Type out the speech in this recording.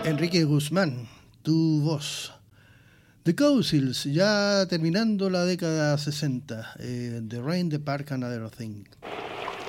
Enrique Guzmán, tu voz. The Cowsills, ya terminando la década 60. The Rain, the Park and Other Thing.